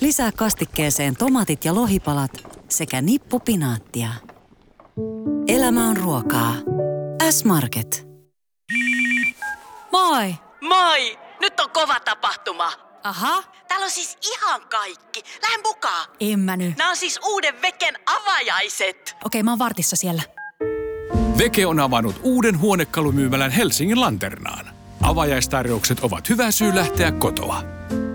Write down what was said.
Lisää kastikkeeseen tomaatit ja lohipalat sekä nippu pinaattia. Elämä on ruokaa. S-Market. Moi! Moi! Nyt on kova tapahtuma. Aha. Täällä on siis ihan kaikki. Lähde mukaan. En mä nyt. Nämä on siis uuden Veken avajaiset. Okei, mä oon vartissa siellä. Veke on avannut uuden huonekalumyymälän Helsingin Lanternaan. Avajaistarjoukset ovat hyvä syy lähteä kotoa.